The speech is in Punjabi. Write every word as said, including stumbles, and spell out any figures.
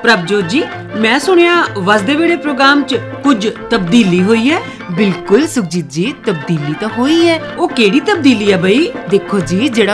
ਪ੍ਰਭਜੋਤ ਜੀ, ਮੈਂ ਸੁਣਿਆ ਵਸਦੇ ਵੇਲੇ ਪ੍ਰੋਗਰਾਮ 'ਚ ਕੁਝ ਤਬਦੀਲੀ ਹੋਈ ਹੈ। ਬਿਲਕੁਲ ਸੁਖਜੀਤ ਜੀ, ਤਬਦੀਲੀ ਤਾਂ ਹੋਈ ਹੈ। ਉਹ ਕਿਹੜੀ ਤਬਦੀਲੀ ਹੈ ਬਈ? ਦੇਖੋ ਜੀ, ਜਿਹੜਾ